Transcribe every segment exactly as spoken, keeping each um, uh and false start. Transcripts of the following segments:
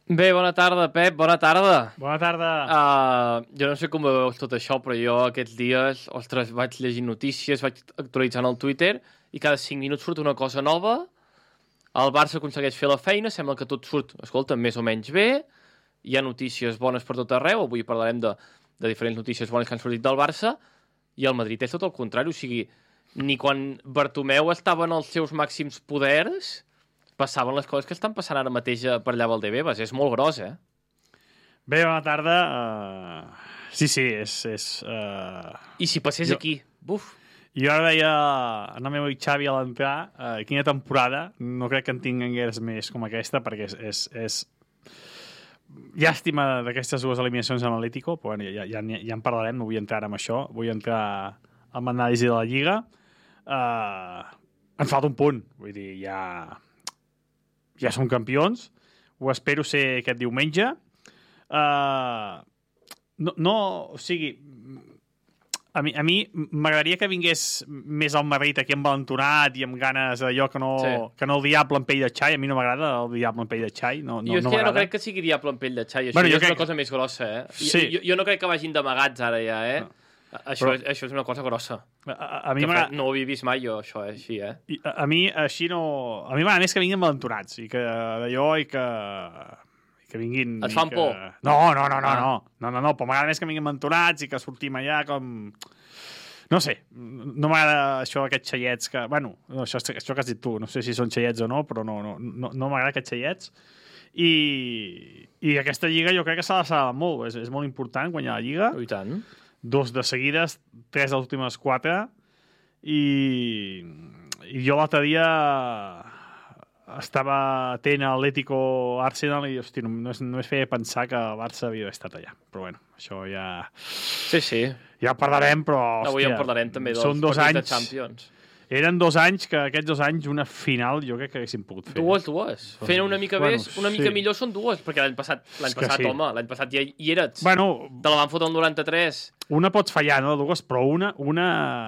Bé, bona tarda, Pep, bona tarda. Bona tarda. Uh, jo no sé com veus tot això, però jo aquests dies, ostres, vaig llegir notícies, vaig actualitzant el Twitter i cada cinc minuts surt una cosa nova. El Barça aconsegueix fer la feina, sembla que tot surt, escolta, més o menys bé. Hi ha notícies bones per tot arreu, avui parlarem de, de diferents notícies bones que han sortit del Barça, i el Madrid és tot el contrari, o sigui, ni quan Bartomeu estava en els seus màxims poders passaven les coses que estan passant ara mateix per allà a Valdebebas. És molt gros, eh? Bé, bona tarda. Uh, sí, sí, és... és uh... I si passés jo... aquí? Buf! Jo ara deia en el meu amic Xavi a l'entrar, uh, quina temporada, no crec que en tingués més com aquesta, perquè és... és, és... llàstima d'aquestes dues eliminacions amb l'Atlético, però bueno, ja, ja, ja en parlarem, no vull entrar en això, vull entrar amb l'anàlisi de la Lliga. Uh, en falta un punt, vull dir, ja... ja som campions, ho espero ser aquest diumenge. Uh, no, no, o sigui, a mi, a mi m'agradaria que vingués més al Madrid aquí envalentonat i amb ganes d'allò que no, sí. que no el diable en pell de xai. A mi no m'agrada el diable en pell de xai. No, no, jo és no que ja no crec que sigui diable en pell de xai. Això bueno, ja és crec... una cosa més grossa, eh? Sí. Jo, jo no crec que vagin d'amagats ara ja, eh? No. Això, Però, és, això és una cosa grossa. A, a, a mi fa, no ho havia vist mai jo, això, així, eh? A, a mi així no... A mi m'agrada més que vinguin envalentonats i que d'allò i que... I que vinguin... Et fan que... por? No, no, no, no, no, no, no, no, però m'agrada més que vinguin envalentonats i que sortim allà com... No sé, no m'agrada això d'aquests xaiets que... Bueno, no, això, això que has dit tu, no sé si són xaiets o no, però no, no, no, no m'agrada aquests xaiets. I, i aquesta lliga jo crec que s'ha de celebrar molt, és, és molt important guanyar la lliga. I tant. Dos de seguides, tres de les últimes quatre, i, i jo l'altre dia estava atent a l'Atlético Arsenal i, hosti, no, no, es, no es feia pensar que el Barça havia d'haver estat allà. Però bueno, això ja... Sí, sí. Ja parlarem, però, hòstia... Avui en parlarem també dels són dos partits anys, de Champions. Eren dos anys que aquests dos anys una final jo crec que haguéssim pogut fer. Dues, dues. Fent una mica bueno, més, una mica sí. millor són dues, perquè l'any passat, l'any passat, sí. home, l'any passat ja hi eres. Bueno, te la van fotre el noranta-tres. Una pots fallar, no? Dues, però una... una...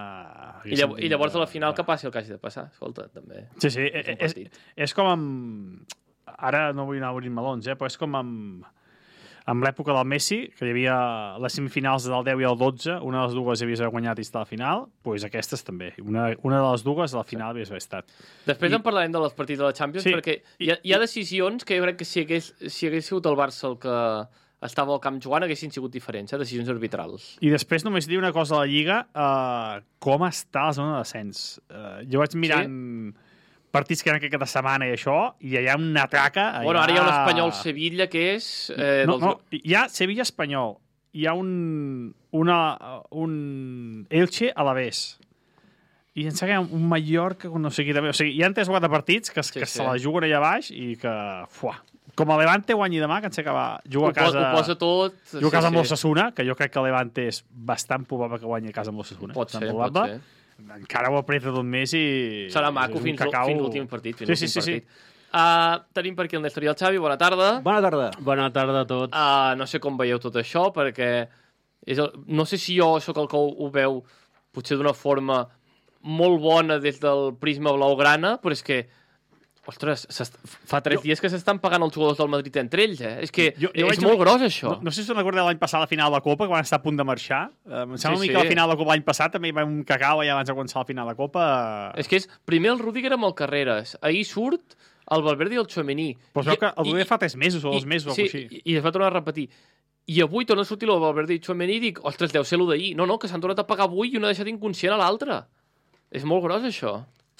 I, llavors, I llavors a la final que passi el que hagi de passar. Escolta, també. Sí, sí, és, és, és com amb... Ara no vull anar obrint melons, eh? Però és com amb... amb l'època del Messi, que hi havia les semifinals del deu i el dotze, una de les dues havies guanyat i estar a la final, doncs aquestes també. Una, una de les dues a la final havies estat. Després I... en parlarem de les partits de la Champions, sí, perquè hi ha, hi ha decisions que jo crec que si hagués, si hagués sigut el Barça el que estava al camp jugant haguessin sigut diferents, eh? Decisions arbitrals. I després només dir una cosa a la Lliga, uh, com està la zona de descens. Uh, jo vaig mirant... Sí? partits que eren aquesta setmana i això, i hi ha una traca... Bueno, ara hi ha un Espanyol-Sevilla que és... Eh, no, dels... no, hi ha Sevilla-Espanyol, hi ha un, una, un Elche a l'Avés, i em sembla que hi ha un Mallorca, no sé qui també... O sigui, hi ha tres o quatre partits que, sí, que sí. se la juguen allà baix i que... Fuà, com a Levante guanyi demà, que em sembla que va jugar a casa... Ho posa tot... Juga a casa sí, amb l'Ossassuna, que jo crec que Levante és bastant probable que guanyi a casa amb l'Ossassuna. Pot ser, pot ser. Encara ho apreta tot més i... Serà maco fins, cacau... fins l'últim partit. Fins sí, sí, sí, partit. Sí. Uh, tenim per aquí el Néstor i el Xavi. Bona tarda. Bona tarda. Bona tarda a tots. Uh, no sé com veieu tot això, perquè és el... no sé si jo sóc el que ho, ho veu potser d'una forma molt bona des del prisma blaugrana, però és que ostres, fa tres jo... dies que s'estan pagant els jugadors del Madrid entre ells, eh? És que jo, jo és molt un... gros, això. No, no sé si us recordeu l'any passat la final de la Copa, que van estar a punt de marxar. Uh, em sembla sí, sí. que la final de la Copa l'any passat també hi va un cacau allà abans de començar la final de la Copa. És que és, primer el Rüdiger amb el Carreras, ahir surt el Valverde i el Tchouaméni. Però es veu que el Rüdiger fa tres mesos o dos mesos o sí, així. I, i es va tornar a repetir. I avui torna a sortir el Valverde i Tchouaméni i dic, ostres, deu ser lo d'ahir. No, no, que s'han tornat a pagar avui i una ha deixat inconscient a l'altra. És molt gros, això.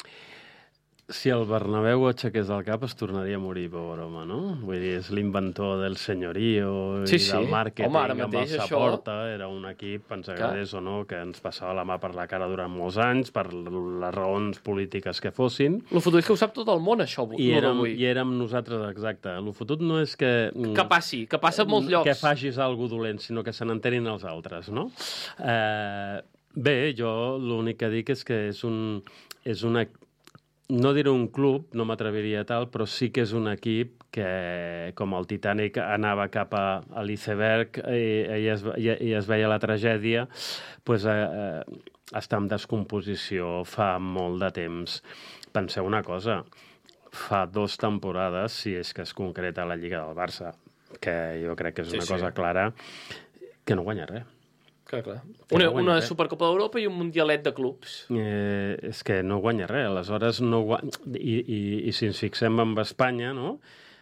Si el Bernabéu aixequés el cap es tornaria a morir, pobre home, no? Vull dir, és l'inventor del senyorio sí, i sí. del màrqueting home, ara amb el això... Saporta. Era un equip, ens agradés o no, que ens passava la mà per la cara durant molts anys, per les raons polítiques que fossin. El fotut és que ho sap tot el món, això, I érem, i érem nosaltres, exacte. El fotut no és que... Que passi, que passa en molts llocs. Que facis alguna dolent, sinó que se n'enterin els altres, no? Eh, bé, jo l'únic que dic és que és un... És una, no diré un club, no m'atreviria tal, però sí que és un equip que, com el Titanic anava cap a, a l'iceberg i, i, es, i, i es veia la tragèdia, pues, eh, està en descomposició fa molt de temps. Penseu una cosa, fa dues temporades, si és que es concreta la Lliga del Barça, que jo crec que és una Sí, sí. cosa clara, que no guanya res. Clar, clar. Que Una, no guanya una res. Supercopa d'Europa i un Mundialet de clubs. Eh, és que no guanya res, aleshores no guanya... I, i, i si ens fixem en Espanya, no?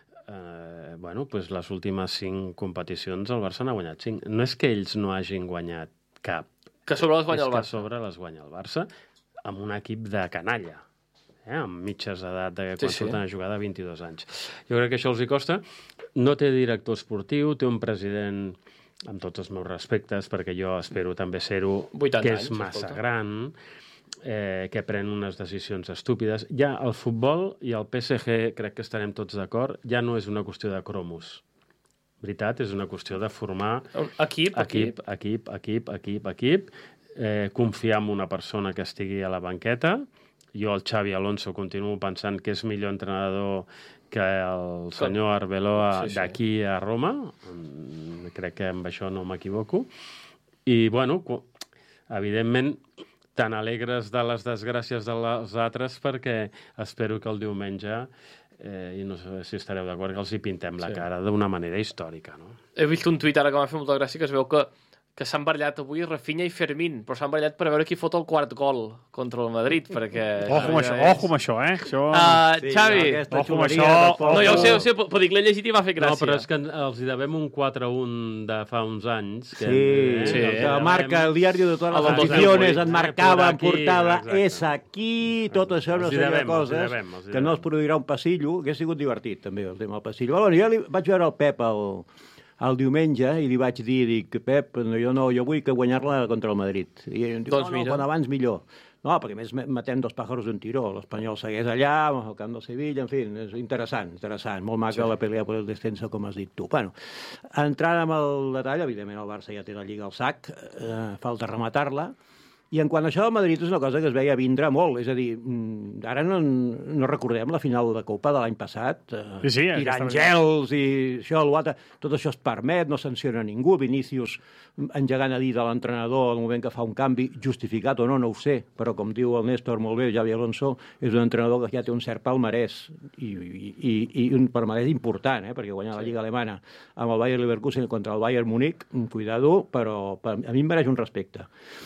Eh, bueno, pues les últimes cinc competicions el Barça n'ha guanyat cinc. No és que ells no hagin guanyat cap, Que a sobre les guanya és el que a Barça. sobre les guanya el Barça amb un equip de canalla, eh? Amb mitges d'edat de quan Sí, sí. surten a jugar de vint-i-dos anys. Jo crec que això els hi costa. No té director esportiu, té un president, amb tots els meus respectes, perquè jo espero també ser-ho, vuitanta que és anys, massa escolta. gran, eh, que pren unes decisions estúpides. Ja el futbol i el P S G, crec que estarem tots d'acord, ja no és una qüestió de cromos. Veritat, és una qüestió de formar Equip, equip. equip, equip, equip, equip, equip, eh, confiar en una persona que estigui a la banqueta. Jo, el Xavi Alonso, continuo pensant que és millor entrenador que el senyor Arbeloa Sí, sí. d'aquí a Roma. Mm, Crec que amb això no m'equivoco. I, bueno, cu- evidentment, tan alegres de les desgràcies dels altres perquè espero que el diumenge, eh, i no sé si estareu d'acord, que els hi pintem la Sí. cara d'una manera històrica, no? He vist un tuit ara que m'ha fet molta gràcia que es veu que, que s'han barallat avui Rafinha i Fermín, però s'han barallat per veure qui fot el quart gol contra el Madrid, perquè... Ojo amb això, ja és- ojo amb això, eh? Això... Uh, Sí, Xavi, aquesta ojo amb xuleria això, tampoc- no, ja ho sé, ja ho sé, però dic, l'he llegit i m'ha fet gràcia. No, però és que els hi devem un quatre a un de fa uns anys. Que, Sí, Sí. el que marca el diari de totes El les del dos mil aficiones, vuit, en eh, marcava por en aquí, portada, exacte. és aquí, tot això, una Els hi sèrie de devem, els hi coses devem, els hi que no es devem. produirà un passillo, que ha sigut divertit també, el tema del passillo. Però, bueno, jo li vaig veure el Pep el, el diumenge i li vaig dir, dic, Pep, no, jo no, jo vull que guanyar-la contra el Madrid. I em diu, Doncs no, no, mira. quan abans millor. No, perquè a més matem dos pájaros d'un tiró. L'Espanyol segueix allà, al camp del Sevilla, en fi, és interessant, interessant. Molt maca sí. La pelea per el descenso, com has dit tu. Bueno, entrant amb el detall, evidentment el Barça ja té la Lliga al sac, eh, falta rematar-la, i en quant a això del Madrid és una cosa que es veia vindre molt, és a dir, mm, ara no, no recordem la final de Copa de l'any passat, eh, Sí, sí, tirant aquesta- gels i això, l'altre, tot això es permet, no sanciona ningú, Vinícius engegant a dir de l'entrenador al moment que fa un canvi, justificat o no, no ho sé, però com diu el Néstor molt bé, Xavi Alonso, és un entrenador que ja té un cert palmarès, i, i, i, i un palmarès important, eh, perquè guanyar la Lliga Alemana amb el Bayern Leverkusen contra el Bayern Múnich, cuidado, però per, a mi em mereix un respecte.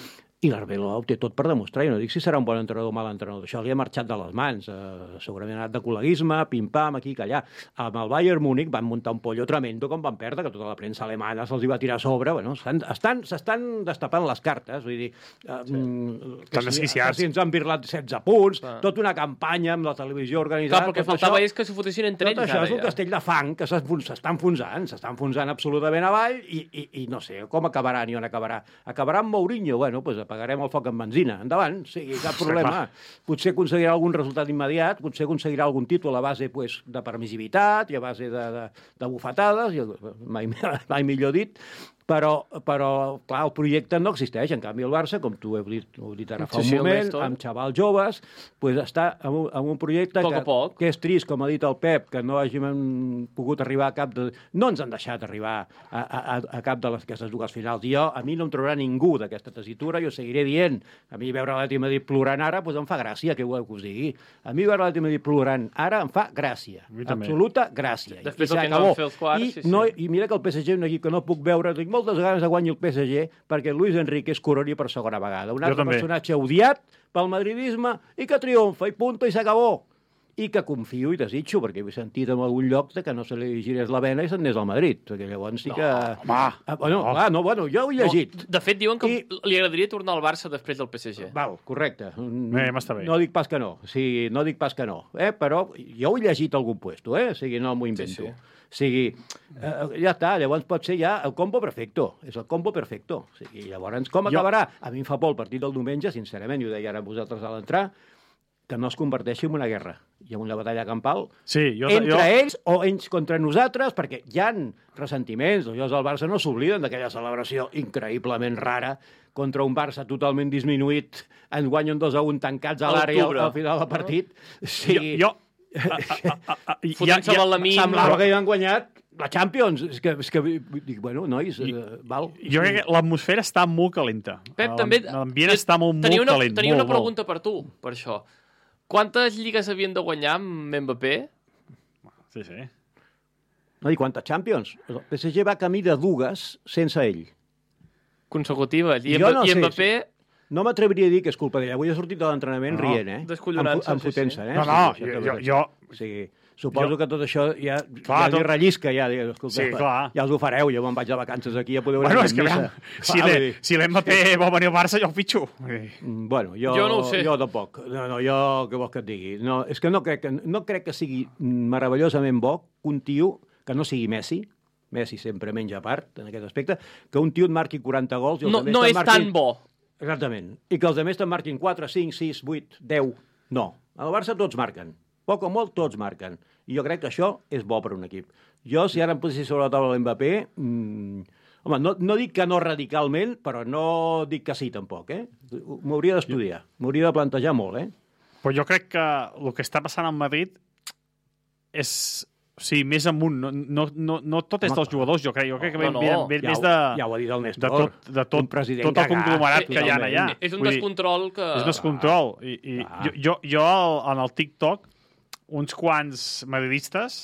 I l'Arbeloa ho té tot per demostrar. Jo no dic si serà un bon entrenador o mal entrenador. Això li ha marxat de les mans. Eh, segurament ha anat de col·leguisme, pim-pam, aquí i allà. Amb el Bayern Múnich van muntar un pollo tremendo com van perdre, que tota la premsa alemana se'ls hi va tirar a sobre. Bueno, s'estan, estan, s'estan destapant les cartes. Vull dir, eh, sí. que, Estan desquiciats. que si ens han birlat setze punts, Clar. tota una campanya amb la televisió organitzada. Clar, perquè tot faltava això- és que s'ho fotessin entre tot ells. això ara és un ja. castell de fang que s'enfon- s'està enfonsant, s'està enfonsant absolutament avall i, i, i no sé com acabarà ni on acabarà. Acabarà amb Mourinho, bueno, doncs apagarem el foc amb benzina, endavant, sí, cap problema. Potser aconseguirà algun resultat immediat, potser aconseguirà algun títol a base pues, de permissivitat i a base de, de, de bufetades, i mai, mai millor dit, però, però, clar, el projecte no existeix. En canvi, el Barça, com tu heu dit, heu dit ara fa Sí, un sí, el moment, Néstor. amb xavals joves, pues està en un, en un projecte Poc que, a poc. que és trist, com ha dit el Pep, que no hàgim pogut arribar a cap de... No ens han deixat arribar a, a, a cap de les, aquestes dues finals. I jo, a mi no em trobarà ningú d'aquesta tessitura, jo seguiré dient. A mi veure l'Atlètic de Madrid plorant ara, doncs em fa gràcia, que voleu que us digui. A mi veure l'Atlètic de Madrid plorant ara em fa gràcia. mi també. Absoluta gràcia. Després I del que ens s'acabó. van fer els quarts, I, sí, sí. no, I mira que el P S G és un equip que no puc veure, tinc moltes ganes de guanyar el P S G perquè Luis Enrique és coroni per segona vegada. Un Jo altre també. personatge odiat pel madridisme i que triomfa, i punto, i s'acabó. I que confio i desitjo, perquè he sentit en algun lloc que no se li girés la vena i se'n anés al Madrid, perquè llavors sí que... home, ah, bueno, no. clar, no, bueno, jo ho he llegit. No, de fet, diuen que I- li agradaria tornar al Barça després del P S G. Val, correcte. Bé, m'està bé. No dic pas que no, o sigui, no dic pas que no, eh? Però jo ho he llegit a algun puesto, eh? O sigui, no m'ho invento. Sí, sí. O sigui, eh, ja està, llavors pot ser ja el combo perfecto, és el combo perfecto. O sigui, llavors, com Jo- acabarà? A mi em fa por el partit del diumenge, sincerament, i ho deia ara vosaltres a l'entrar, que no es converteixi en una guerra i en una batalla campal Sí, jo, entre jo, ells o ells contra nosaltres, perquè hi ha ressentiments. Els jugadors del Barça no s'obliden d'aquella celebració increïblement rara contra un Barça totalment disminuït. Ens guanyen dos a un tancats a A l'àrea al, l'octubre. al final del partit. Sí, jo, jo a, a, a, a, ja, Fotent-se amb el Lamine. semblava que hi han guanyat la Champions. És que, és que dic, bueno, nois, eh, val. jo crec que l'atmosfera està molt calenta. Pep, L'am- també... L'ambient jo està molt, tenia molt una, calent. Tenia molt, una pregunta per tu, per això. Quantes lligues havien de guanyar amb Mbappé? Molt. Sí, sí. No, i quantes Champions? El P S G va camí de dues sense ell. Consecutives. I, Jo Mb no sé, Mbappé... No m'atreviria a dir que és culpa d'ell. Avui ha sortit de l'entrenament No, rient, eh? descollonant-se, Em, em sí, fotent-se, sí. eh? No, no, Sí, jo, sí, jo, sí. jo, O sigui, suposo Jo- que tot això ja, Clar, ja li tot- rellisca, ja. Digue, escolta, Sí, clar. ja us ho fareu, jo me'n vaig de vacances aquí, ja podeu bueno, anar és a que missa. veure, si Clar, vull l'E- dir, si l'Mbappé vol venir al Barça, jo el fitxo. Mm, Bueno, jo, Jo no ho sé. Jo tampoc. No, no, jo què vols que et digui? No, és que no crec que, no crec que sigui meravellosament bo que un tio, que no sigui Messi, Messi sempre menja a part en aquest aspecte, que un tio et marqui quaranta gols i els No, altres no te'n és marquin... tan bo. Exactament. I que els altres te'n marquin quatre, cinc, sis, vuit, deu. No. Al Barça tots marquen. Poc o molt, tots marquen. I jo crec que això és bo per un equip. Jo, si ara em posessi sobre la taula l'Mbappé... Mmm, home, no, no dic que no radicalment, però no dic que sí, tampoc, eh? M'hauria d'estudiar. M'hauria de plantejar molt, eh? Però jo crec que el que està passant al Madrid és... O sigui, més amunt. No, no, no, no tot és Home, dels jugadors, jo crec. Jo crec que ve, no, no. ve, ve Ja més ho- de... ja ho ha dit el de Néstor. tot, de tot, Un president tot el cagat, conglomerat que hi ha totalment. allà. És un Vull dir, descontrol que... És descontrol. I, i Ah. jo, jo, jo al- en el TikTok, uns quants madridistes,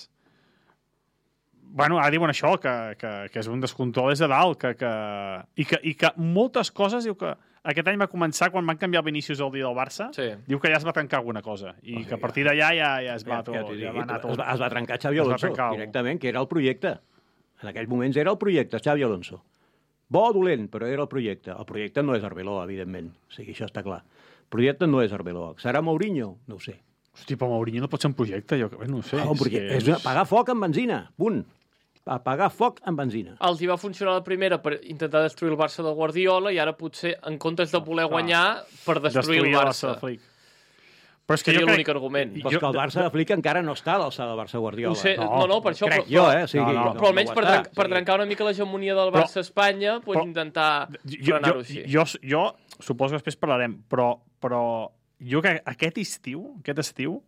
bueno, ara diuen això, que, que, que és un descontrol des de dalt, que, que, i, que, i que moltes coses, diu que aquest any va començar quan van canviar el Vinícius el dia del Barça, Sí. diu que ja es va trencar alguna cosa, i O sigui, que a partir d'allà ja, ja es va Ja, tot, ja t'ho ja dic, va anar es, tot. va, es va trencar Xavi Es va Alonso trencar. directament, que era el projecte. En aquells moments era el projecte, Xavi Alonso. Bo o dolent, però era el projecte. El projecte no és Arbeloa, evidentment. O sigui, això està clar. El projecte no és Arbeloa. Serà Mourinho? No ho sé. Hosti, però Mourinho no pot ser un projecte, jo bé, no ho sé. Ah, un projecte. És apagar foc amb benzina, punt. Apagar foc amb benzina. Els hi va funcionar la primera per intentar destruir el Barça de Guardiola i ara potser, en comptes de voler guanyar, per destruir, el Barça. Flick. Però és que Seria jo crec... l'únic argument. Però és que el Barça de Flick encara no està a l'alçada del Barça Guardiola. Ho sé, No, no, no, per això... Crec però, jo, eh? O sigui, No, no, Però, però almenys no per, ho està, trenc, per sí. trencar una mica l'hegemonia del Però- Barça a Espanya, pots però- intentar jo, frenar-ho jo, així. jo, jo suposo que després parlarem, però, però jo que aquest estiu, aquest estiu,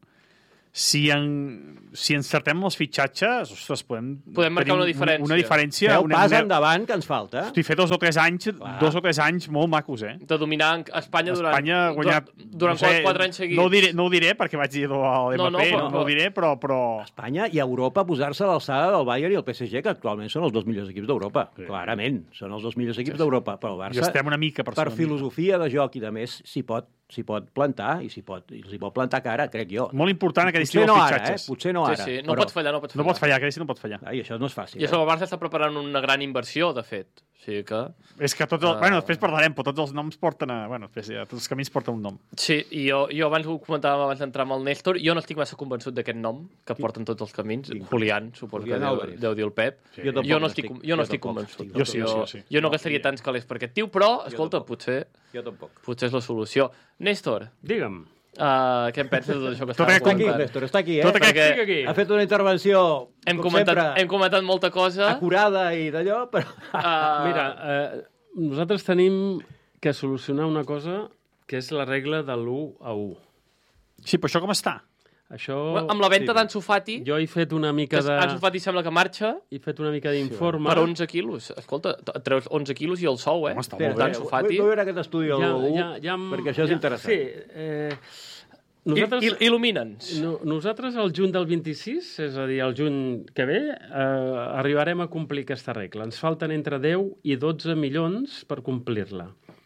si, en, si encertem els fitxatges, ostres, podem, Podem marcar tenir una diferència. Una diferència Feu una, pas una, endavant que ens falta. Hosti, fer dos o tres anys, Clar. dos o tres anys molt macos, eh? De dominar en- Espanya durant, Espanya ha guanyat... durant, durant no sé, quatre anys seguits. No ho diré, no ho diré perquè vaig dir a l'Mbappé, No, no, no, no, però- no ho diré, però... però... Espanya i Europa posar-se a l'alçada del Bayern i el P S G, que actualment són els dos millors equips d'Europa. Sí. Clarament, són els dos millors equips d'Europa. Però el I Barça, estem una mica per per sobre. filosofia de joc i de més, s'hi pot, s'hi pot plantar i s'hi pot, i s'hi pot plantar cara, crec jo. Molt important aquest Potser estiu no els ara, eh? fitxatges. Potser no Sí, ara. sí, no però... pots fallar, no pots fallar. No pot fallar, aquest estiu no pot fallar. Ai, això no és fàcil. I això el Barça està preparant una gran inversió, de fet. O sigui que... És que tots... El... Uh... Bueno, després parlarem, però tots els noms porten a... Bueno, després ja, tots els camins porten un nom. Sí, i jo, jo abans ho comentàvem abans d'entrar amb el Néstor, jo no estic massa convençut d'aquest nom que porten tots els camins. Julián, suposo Julián que deu, Álvarez. deu dir el Pep. Sí. Jo tampoc Jo no n'estic- estic, jo no jo estic tampoc convençut. estic Jo sí, jo jo, sí, jo sí. jo no No, gastaria i- tants calés per aquest tio, però, escolta, tampoc. potser, Jo tampoc. potser és la solució. Néstor, Digue'm. uh, què en penses de tot això que Tot estàvem aquest Està aquí, comentant? Néstor, està aquí, eh? Tot aquest- Perquè Estic aquí. Ha fet una intervenció, hem com comentat, sempre, hem comentat molta cosa. acurada i d'allò, però... Uh, Mira, eh, nosaltres tenim que solucionar una cosa que és la regla de l'u a u. Sí, però això com està? Això... amb la venda sí. d'Ansu Fati, Jo he fet una mica que de... Ansu Fati sembla que marxa He fet una mica d'informe. per onze quilos. Escolta, et treus onze quilos i el sou, eh? Home, està Espera, molt bé. d'Ansu Fati. Vull, vull veure aquest estudi al Ja, U, ja, ja, em- perquè això és ja, interessant. Sí, eh, Il, nosaltres... il, Il·lumina'ns. No, nosaltres al juny del vint-i-sis, és a dir, el juny que ve, eh, arribarem a complir aquesta regla. Ens falten entre deu i dotze milions per complir-la.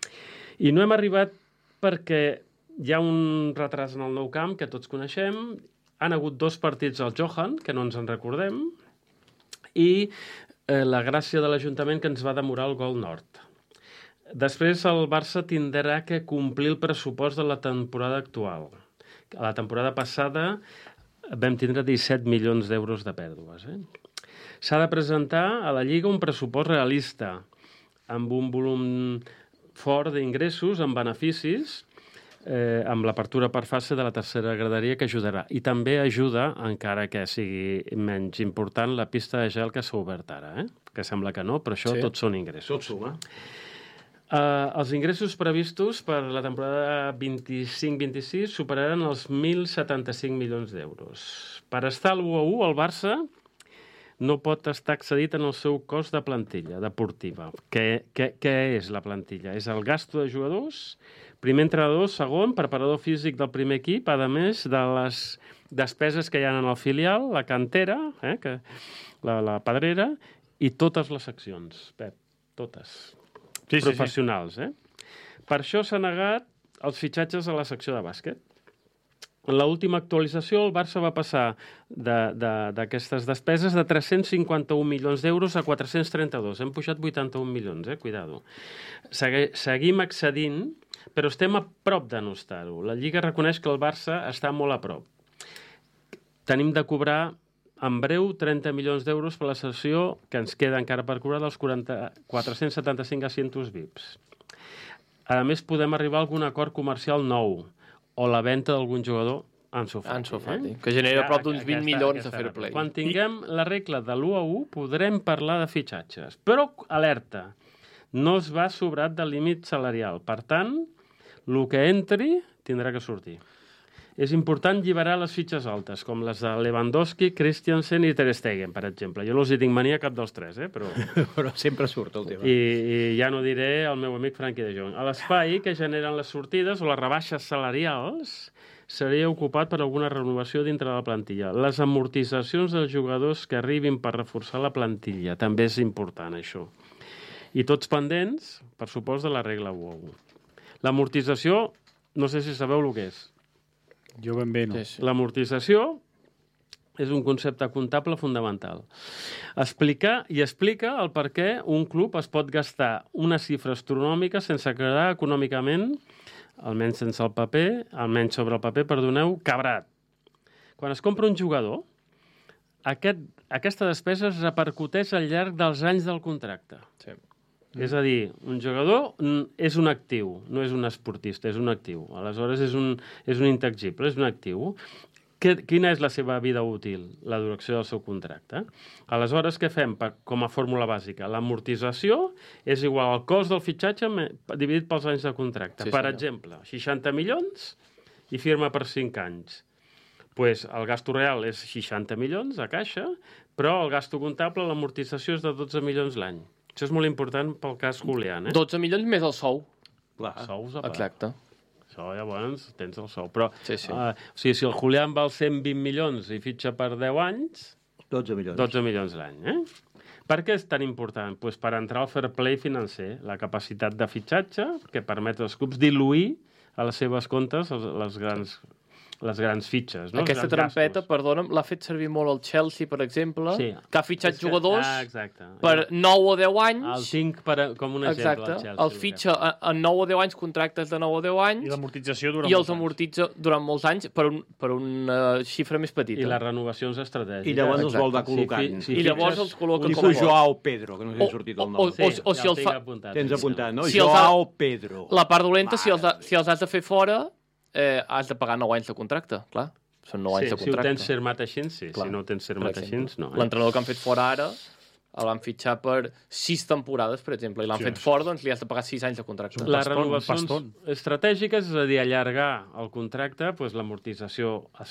I no hem arribat perquè hi ha un retras en el Nou Camp que tots coneixem, han hagut dos partits al Johan, que no ens en recordem, i eh, la gràcia de l'Ajuntament que ens va demorar el gol nord. Després el Barça tindrà que complir el pressupost de la temporada actual. A la temporada passada vam tindre disset milions d'euros de pèrdues. Eh? S'ha de presentar a la Lliga un pressupost realista, amb un volum fort d'ingressos, amb beneficis, eh, amb l'apertura per fase de la tercera graderia que ajudarà. I també ajuda, encara que sigui menys important, la pista de gel que s'ha obert ara. Eh? Que sembla que no, però això Sí. tots són ingressos. Tot suma. Uh, els ingressos previstos per la temporada vint-i-cinc vint-i-sis superaran els mil setanta-cinc milions d'euros. Per estar a l'u a u, el Barça no pot estar excedit en el seu cost de plantilla deportiva. Què, què, què és la plantilla? És el gasto de jugadors, primer entrenador, segon, preparador físic del primer equip, a més de les despeses que hi ha en el filial, la cantera, eh, que, la, la pedrera, i totes les seccions, Pep, totes. Sí, professionals, sí, sí. eh? Per això s'ha negat els fitxatges a la secció de bàsquet. En l'última actualització, el Barça va passar d'aquestes de, de, despeses de tres-cents cinquanta-un milions d'euros a quatre-cents trenta-dos. Hem pujat vuitanta-un milions, eh? Cuidado. Segui, seguim accedint, però estem a prop de no estar-ho. La Lliga reconeix que el Barça està molt a prop. Tenim de cobrar en breu trenta milions d'euros per la sessió que ens queda encara per cobrar dels quatre-cents setanta-cinc asientos V I Ps. A més, podem arribar a algun acord comercial nou o la venda d'algun jugador Ansu Fati. Ansu Fati, eh? Que genera prop d'uns vint milions de fair play. Quan tinguem la regla de l'u a u, podrem parlar de fitxatges. Però, alerta, no es va sobrat del límit salarial. Per tant, el que entri tindrà que sortir. És important alliberar les fitxes altes, com les de Lewandowski, Christensen i Ter Stegen, per exemple. Jo no els hi tinc mania cap dels tres, eh? però... però sempre surt el tema. I, I ja no diré al meu amic Frankie de Jong. A l'espai que generen les sortides o les rebaixes salarials seria ocupat per alguna renovació dintre de la plantilla. Les amortitzacions dels jugadors que arribin per reforçar la plantilla. També és important, això. I tots pendents, per supost, de la regla u a u. L'amortització, no sé si sabeu el que és. Jo ben bé no. Sí, sí. L'amortització és un concepte comptable fundamental. Explicar i explica el per què un club es pot gastar una xifra astronòmica sense quedar econòmicament, almenys sense el paper, almenys sobre el paper, perdoneu, cabrat. Quan es compra un jugador, aquest, aquesta despesa es repercuteix al llarg dels anys del contracte. Sí. És a dir, un jugador és un actiu, no és un esportista, és un actiu. Aleshores, és un, és un intangible, és un actiu. Que, quina és la seva vida útil? La duració del seu contracte. Aleshores, què fem per, com a fórmula bàsica? L'amortització és igual al cost del fitxatge dividit pels anys de contracte. Sí, per senyor. exemple, seixanta milions i firma per cinc anys. Pues el gasto real és seixanta milions a caixa, però el gasto comptable, l'amortització és de dotze milions l'any. Això és molt important pel cas Julián, eh? dotze milions més el sou. Clar. Sous a part. Exacte. Això llavors tens el sou. Però, sí, sí. Uh, o sigui, si el Julián val cent vint milions i fitxa per deu anys... dotze milions. dotze milions l'any, eh? Per què és tan important? Pues per entrar al fair play financer, la capacitat de fitxatge que permet als clubs diluir a les seves comptes les grans... les grans fitxes. No? Aquesta trampeta, gastos. Perdona'm, l'ha fet servir molt el Chelsea, per exemple, sí. que ha fitxat que... jugadors ah, per nou o deu anys. El tinc per, com un exemple, exacte. el Chelsea. El fitxa en nou o deu anys, contractes de nou o deu anys, i l'amortització dura i els amortitza durant molts anys per, un, per una xifra més petita. I les renovacions estratègiques. I llavors els vol anar col·locant. Si, si I llavors els col·loca com a Joao Pedro, que no s'ha sortit el nom. O, o, o, o si el fa... apuntat, tens apuntat, no? Si Joao ha... Pedro. La part dolenta, si els, ha, si els has de fer fora, eh, has de pagar nou anys de contracte, clar. Són nou anys sí, de contracte. Si ho tens firmat així, sí. Clar. Si no ho tens firmat així, no. Eh? L'entrenador que han fet fora ara el van fitxar per sis temporades, per exemple, i l'han sí, fet fora, doncs li has de pagar sis anys de contracte. Les renovacions estratègiques, és a dir, allargar el contracte, doncs l'amortització,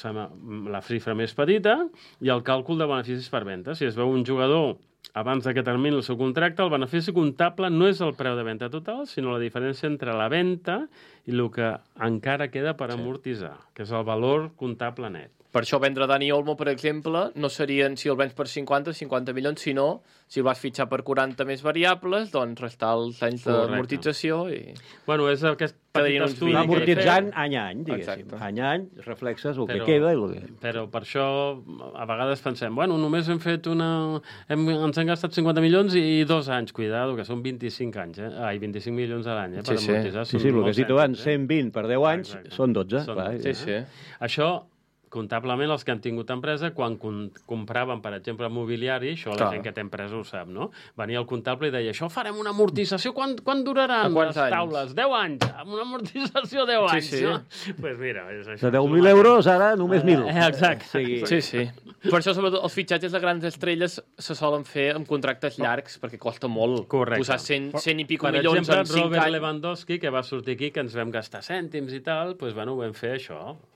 la xifra més petita, i el càlcul de beneficis per venda. Si es veu un jugador abans que termini el seu contracte, el benefici comptable no és el preu de venda total, sinó la diferència entre la venda i el que encara queda per sí. amortitzar, que és el valor comptable net. Per això vendre Dani Olmo, per exemple, no serien si el vens per cinquanta, cinquanta milions, sinó si el vas fitxar per quaranta més variables, doncs restar els anys d'amortització i... Bueno, és aquest petit estudi... Va amortitzant any a any, diguéssim. Exacte. Any a any reflexes el però, que queda i el que... Però per això a vegades pensem, bueno, només hem fet una... Hem, ens hem gastat cinquanta milions i dos anys, cuidado, que són vint-i-cinc anys, eh? Ai, vint-i-cinc milions a l'any, eh? Per sí, amortitzar. Sí, sí, sí el que has dit abans, cent vint per deu anys, exacte. Són dotze. Són clar, sí, sí. Això... comptablement, els que han tingut empresa, quan compraven, per exemple, mobiliari, això la gent que té empresa ho sap, no? Venia el comptable i deia, això farem una amortització, quan, quan duraran les taules? deu anys, amb una amortització deu anys, sí, sí. no? Doncs pues mira, és això. De deu mil euros, ara només mil. Eh, exacte. Sí, sí. sí. Per això, sobretot, els fitxatges de grans estrelles se solen fer amb contractes llargs, perquè costa molt. Correcte. Posar cent, cent i pico per milions exemple, en cinc Robert anys. Lewandowski, que va sortir aquí, que ens vam gastar cèntims i tal, doncs, bueno, ho vam fer això.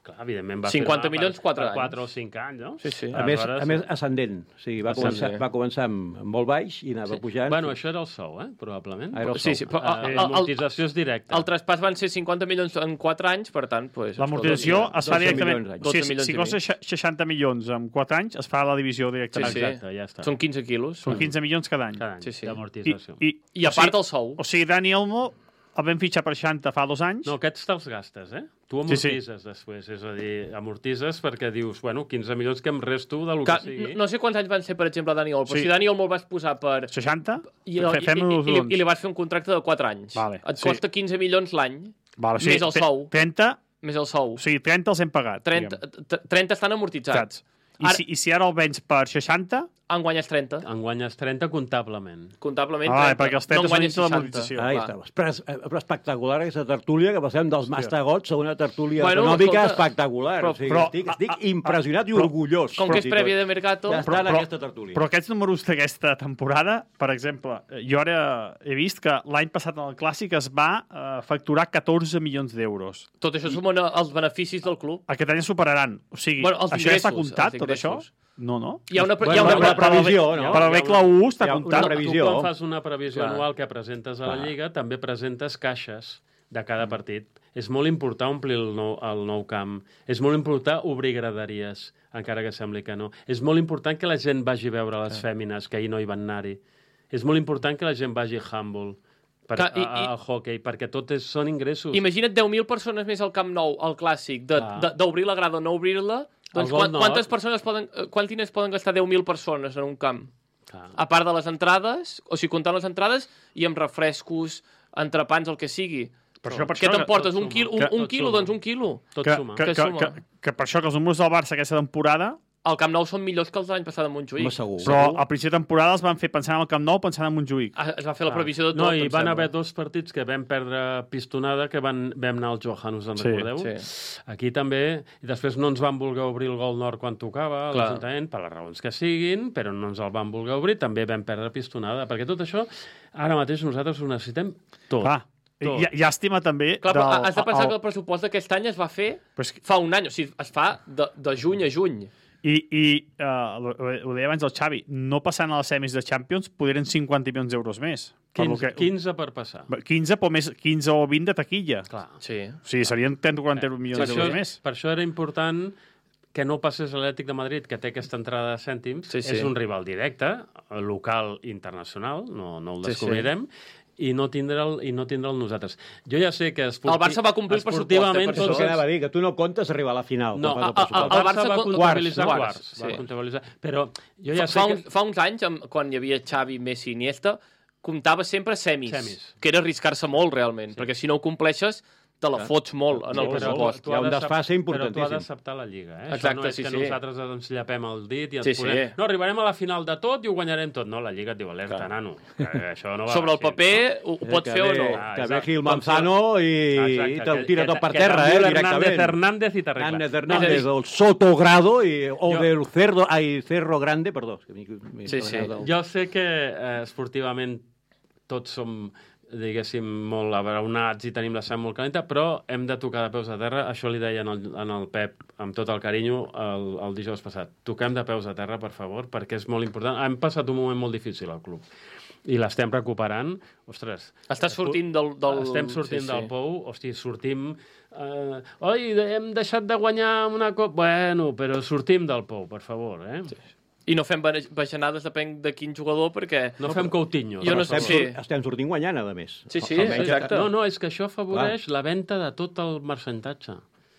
Clar, evidentment va cinquanta fer milions, quatre per anys. quatre o cinc anys, no? Sí, sí. A més, Aleshores, a més ascendent. O sigui, va, Ascendent. començar, va començar amb, amb molt baix i anava pujant. Bueno, això era el sou, eh? Probablement. Ah, era el Sí, sou. sí, però Uh, el, el, L'amortització és directa. el traspàs van ser cinquanta milions en quatre anys, per tant... Pues, L'amortització escolta, es fa dotze directament... milions d'anys. Si, dotze si, milions si i costa mig. xe- seixanta milions en quatre anys, es fa la divisió Sí, directament. sí. Exacte, ja està. Són quinze quilos. Són quinze milions cada any. Cada any Sí, sí. I, d'amortització. i, I a o part sigui, el sou. O sigui, Dani Olmo el vam fitxar per seixanta fa dos anys. No, aquests te'ls gastes, eh? Tu Sí, sí. amortitzes després, és a dir, amortitzes perquè dius, bueno, quinze milions que em resto del que, Que, sigui. no sé quants anys van ser, per exemple, Dani Olmo, però Sí. si Dani Olmo el vas posar per... seixanta? I, Fe- i, Fem-ho i, dos i, li, rodons. I li vas fer un contracte de quatre anys. Vale, Et sí. costa quinze milions l'any, Vale, més el tre- sou. trenta, més el sou. o sigui, trenta els hem pagat. trenta, diguem. trenta estan amortitzats. Saps? I, Ara- si, I si ara el vens per seixanta, En guanyes trenta. En guanyes trenta comptablement. Comptablement, Ah, trenta. perquè els trenta no en són guanyes dintre de seixanta. l'amortització. Ahí Clar. està. Però, és- eh, però espectacular aquesta tertúlia, que passem dels mastegots a una tertúlia Bueno, econòmica escolta, espectacular. però- o sigui, però- estic, estic a- a- impressionat i però- orgullós. Com que és fins i tot, prèvia de Mercato... d'estar en Però- aquesta tertúlia. però aquests números d'aquesta temporada, per exemple, jo ara he vist que l'any passat en el Clàssic es va eh, facturar catorze milions d'euros. Tot això sumen els beneficis del club. Aquest any es superaran. O sigui, Bueno, els això ja està ingressos, comptat, els tot això? ingressos. No, no. Hi ha una, Bueno, hi ha una, una previsió, no? Per al vehicle u està Hi ha una comptat. previsió. Tu quan fas una previsió Clar. anual que presentes a la Clar. Lliga, també presentes caixes de cada partit. És molt important omplir el nou, el nou camp. És molt important obrir graderies, encara que sembli que no. És molt important que la gent vagi a veure les fèmines, que ahir no hi van anar-hi. És molt important que la gent vagi a handball, per, Clar, i- a, i- al hockey, perquè tot és, són ingressos. Imagina't deu mil persones més al Camp Nou, al Clàssic, de- Clar. de- d'obrir la grada o no obrir-la. Doncs Gol quan, Nord. quantes persones poden, eh, quants diners poden gastar deu mil persones en un camp? Clar. A part de les entrades, o sigui, comptant les entrades, i amb refrescos, entrepans, el que sigui. Per això, per Què això, t'emportes? tot Un, quil, suma. un, un Tot quilo? suma. Doncs un quilo. Tot que, suma. que, Que que, suma. que, que per això que els números del Barça aquesta temporada, Al Camp Nou són millors que els de l'any passat a Montjuïc. Home, segur. però al principi de temporada els van fer pensant en el Camp Nou, pensant en Montjuïc. Ah, Es va fer la previsió de tot, No, i em van sembla. haver dos partits que vam perdre pistonada, que van, vam anar al Johan, us en Sí, recordeu? sí. Aquí també, i després no ens van voler obrir el gol nord quan tocava, a Clar. l'Ajuntament, per les raons que siguin, però no ens el van voler obrir, també vam perdre pistonada, perquè tot això, ara mateix nosaltres ho necessitem tot. Clar. Tot. Ll- Llàstima també... Clar, però del- has de pensar el- que el pressupost d'aquest any es va fer Però és que- fa un any, o sigui, es fa de, de juny a juny. I, i uh, ho, ho deia abans el Xavi, no passant a les semis de Champions, podrien cinquanta milions d'euros més. Per lo quinze, que, quinze per passar. quinze, però més, quinze o vint de taquilla. Clar. Sí. O sigui, serien trenta o quaranta milions Per d'euros això, més. per això era important que no passés l'Atlètic de Madrid, que té aquesta entrada de cèntims, Sí, sí. és un rival directe, local i internacional, no, no el Sí, sí. descobrirem, i no tindre'l i no tindre'l nosaltres. Jo ja sé que esporti... El Barça va complir el pressupost, esportivament eh, per Això tots que això. anava a dir, que tu no comptes arribar a la final. No, quan fas a- a- pressupost. el el Barça Barça va con- comptabilitzar quarts, quarts, sí. va comptabilitzar, però jo Fa, ja sé fa, que... uns, fa uns anys, amb, quan hi havia Xavi, Messi i Iniesta, comptava sempre semis, Semis. que era arriscar-se molt, realment, sí. perquè si no ho compleixes, te la fots molt en Sí, el però pressupost. tu Hi ha has un de desfase sap- importantíssim. Però tu has d'acceptar la Lliga, eh? Exacte, Això no és sí, que sí. nosaltres ens llepem el dit i ens Sí, sí. posem... No, arribarem a la final de tot i ho guanyarem tot. No, la Lliga et diu, alerta, Clar. nano, que això no va Sobre el així, paper, ho, ho Eh, pot que fer o ve- no. Ah, Que ve exacte. Gil Com Manzano i, Exacte, i te'l que- tira que- tot per que terra, eh, t'envia directament. Hernández Hernández i t'arregla. Hernández És a Hernández, dir- el Sotogrado i, o Jo- del Cerdo, ai, Cerro Grande, perdó. És que m'he- m'he Sí, sí. treballat el- Jo sé que eh, esportivament tots som, diguéssim, molt abraonats i tenim la sang molt calenta, però hem de tocar de peus a terra. Això li deia en el, en el Pep, amb tot el carinyo, el, el dijous passat. Toquem de peus a terra, per favor, perquè és molt important. Hem passat un moment molt difícil al club i l'estem recuperant. Ostres, Estàs sortint del... del... estem sortint sí, del sí. pou, hosti, sortim... Eh, oi, hem deixat de guanyar una cop... Bueno, però sortim del pou, per favor, eh? Sí. I no fem bane- bajanades, depèn de quin jugador, perquè... No fem Coutinho. Jo no Estem, sé. sur- estem sortint guanyant, a més. Sí, sí, Almenys- exacte. No, no, és que això afavoreix Clar. la venda de tot el percentatge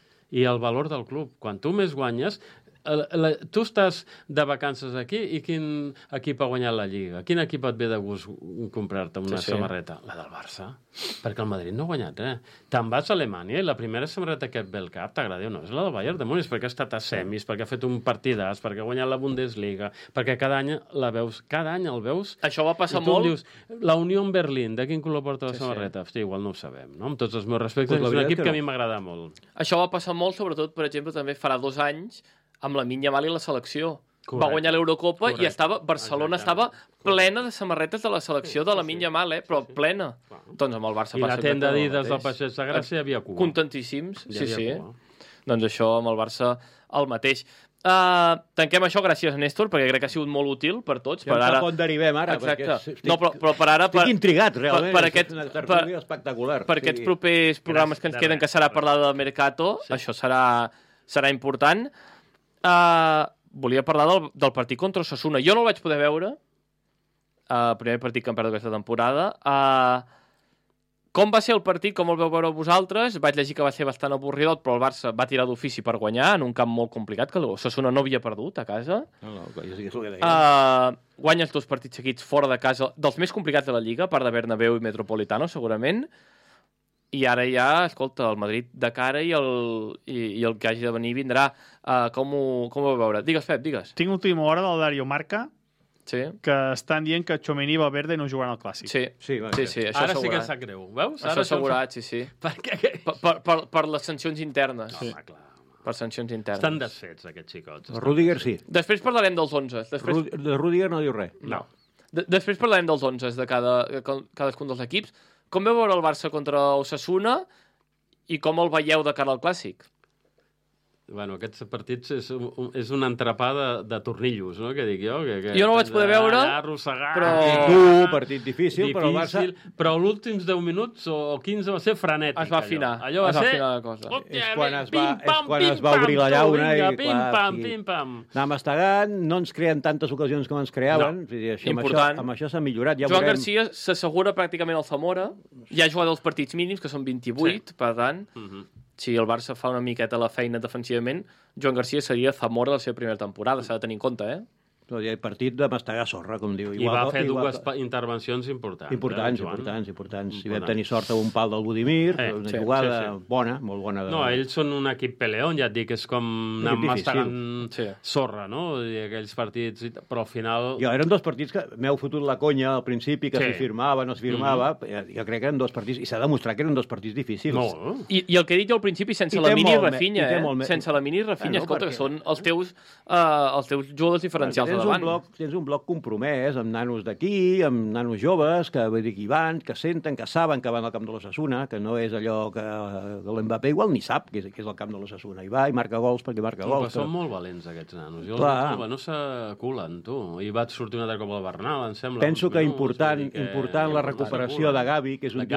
i el valor del club. Quan tu més guanyes, la, la, tu estàs de vacances aquí i quin equip ha guanyat la Lliga? Quin equip et ve de gust comprar-te una Sí, sí. samarreta? La del Barça. Perquè el Madrid no ha guanyat res. Te'n vas a Alemanya i la primera samarreta que et ve al cap, t'agrada o no? És la del Bayern de Múnich, perquè ha estat a semis, perquè ha fet un partidàs, perquè ha guanyat la Bundesliga, perquè cada any la veus, cada any el veus Això va passar i tu em molt... dius, la Unió en Berlín, de quin color porta la Sí, samarreta? Hosti, igual no ho sabem, no? Amb tots els meus respectes, Pues la és un veritat equip que que, no. a mi m'agrada molt. Això va passar molt, sobretot, per exemple, també farà dos anys, amb la Yamal i la selecció. Correcte. Va guanyar l'Eurocopa i Correcte. estava, Barcelona Exactament. estava plena de samarretes de la selecció de la Yamal, eh? però plena. Doncs amb el Barça I la passa tenda exactament el d'Ides del mateix. Passeig de Gràcia hi havia cua. Contentíssims, Hi sí, havia sí. cua. Doncs això, amb el Barça, el mateix. Uh, tanquem això gràcies a Néstor, perquè crec que ha sigut molt útil per tots. Ja per ara... ara... on derivem ara. Exacte. Estic, no, però, però per ara... estic per... intrigat, realment. Per, per aquest, és una per, tertúlia espectacular. per aquests propers programes que ens queden, que serà parlar del Mercato, sí. Això serà, serà important. Uh, volia parlar del, del partit contra Osasuna. Jo no el vaig poder veure, el uh, primer partit que hem perdut aquesta temporada. Uh, Com va ser el partit? Com el veu veure vosaltres? Vaig llegir que va ser bastant avorridot, però el Barça va tirar d'ofici per guanyar en un camp molt complicat, que l'Osasuna no havia perdut a casa. No, no, jo sí que és el que deia. Uh, guanyes dos partits seguits fora de casa, dels més complicats de la Lliga, a part de Bernabéu i Metropolitano, segurament. I ara ja, escolta, el Madrid de cara i el, i, i el que hagi de venir vindrà. Uh, com, ho, com ho vau veure? Digues, Pep, digues. Tinc l'última hora del Dario Marca, Sí. que estan dient que Tchouaméni i Valverde no jugaran al Clàssic. Sí, Sí, va, sí, sí, això Ara sí que assegurat. sap greu, veus? Això Ara assegurat, sí, sí. Per què? Per, per, per, per les sancions internes. Sí. Home, clar. Per sancions internes. Estan desfets, aquests xicots. El Rüdiger sí. Després parlarem dels onze. Després... Ru- De Rüdiger no diu res. No. De Després parlarem dels onze de cada, cadascun dels equips. Com veu veure el Barça contra Osasuna i com el veieu de cara al Clàssic? Bueno, aquests partits és, un, és un entrepà de, de tornillos, no?, que dic jo. Que, que Jo no ho vaig poder veure, allà arrossegar, però- Tu, partit difícil, difícil, però el Barça... però els últims deu minuts o quinze va ser frenètic. Es va afinar. Allò, allò va es va ser... afinar la cosa. Hòstia, És quan es va- pim, pam, és quan pim, es va obrir pam, la llauna vinga, i, pim, clar, pam, sí. pim, pam. Anem mastegant, no ens creen tantes ocasions com ens creaven. No. Vull dir, això, amb, això, Important. amb això s'ha millorat. Ja Joan veurem. Garcia s'assegura pràcticament al Zamora. Ja ha jugat els partits mínims, que són vint-i-vuit, per tant, Mhm. si el Barça fa una miqueta la feina defensivament, Joan Garcia seria Zamora de la seva primera temporada, s'ha de tenir en compte, eh? No, hi ha partit de mastegar sorra, com diu. I va fer igual dues que- pa- intervencions importants. Importants, eh, Joan? importants, importants. Si vam Importants. tenir sort amb un pal del Budimir, Eh, una sí, jugada sí, sí. bona, molt bona. De... No, ells són un equip peleón, ja et dic, és com anar equip difícil. mastegant Sí. sorra, no? Vull dir, aquells partits, i tal, però al final... Jo, eren dos partits que m'heu fotut la conya al principi, que Sí. si firmava, no es firmava. Mm-hmm. Jo crec que eren dos partits, i s'ha demostrat que eren dos partits difícils. No, I, I el que he dit jo al principi, sense I la té mini molt me- Rafinha, i té eh? molt me- Sense la mini Rafinha, Ah, no, escolta, perquè- que són els teus, uh, els teus jugadors diferencials tens de un davant. bloc, tens un bloc compromès amb nanos d'aquí, amb nanos joves, que vull dir que hi van, que senten, que saben que van al camp de l'Osasuna, que no és allò que, que l'Mbappé igual ni sap que és, que és el camp de l'Osasuna. Hi va i marca gols perquè marca però gols. són molt valents, aquests nanos. Jo Clar. els veig, no s'aculen, tu. I va sortir un altre cop al Bernal, em sembla. Penso uns que minuts, important, vull dir que important la recuperació de Gavi, que és un de tio